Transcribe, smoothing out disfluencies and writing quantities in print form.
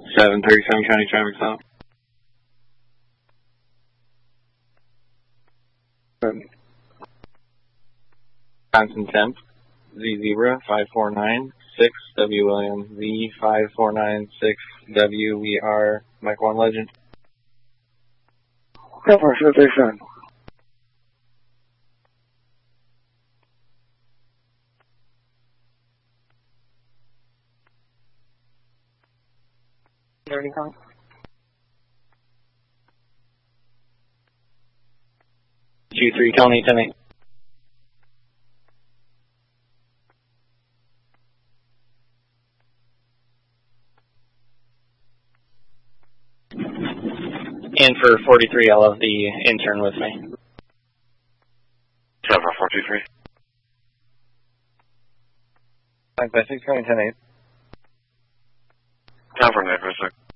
737 County traffic stop. Wisconsin temp, Z-Zebra 5496, W William, Z5496, we are Mike 1 Legend. Cover 737. Dirty call. Q3 Tony 10-8. And for 43, I'll have the intern with me. 7423. 5 by 6 County 10-8. Time for an for a sec.